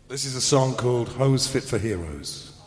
This is a song called Hose Fit for Heroes.